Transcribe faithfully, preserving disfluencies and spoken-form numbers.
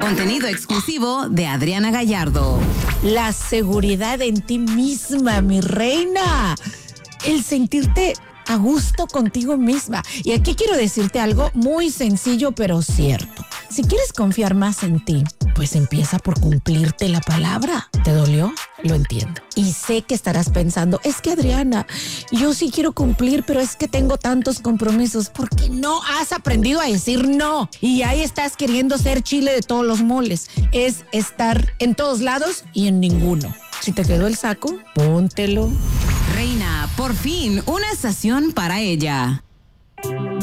Contenido exclusivo de Adriana Gallardo. La seguridad en ti misma, mi reina. El sentirte a gusto contigo misma. Y aquí quiero decirte algo muy sencillo pero cierto. Si quieres confiar más en ti, pues empieza por cumplirte la palabra. ¿Te dolió? Lo entiendo. Y sé que estarás pensando, es que Adriana, yo sí quiero cumplir, pero es que tengo tantos compromisos. Porque no has aprendido a decir no. Y ahí estás queriendo ser chile de todos los moles. Es estar en todos lados y en ninguno. Si te quedó el saco, póntelo. Reina, por fin, una estación para ella.